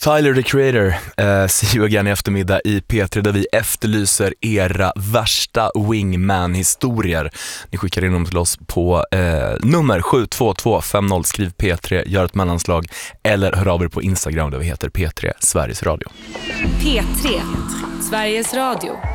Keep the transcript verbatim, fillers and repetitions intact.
Tyler the Creator, uh, see you again i eftermiddag i P tre där vi efterlyser era värsta wingman-historier. Ni skickar in dem till oss på uh, nummer sju två två fem noll, skriv P tre, gör ett mellanslag eller hör av er på Instagram där vi heter P tre Sveriges Radio. P tre, Sveriges Radio.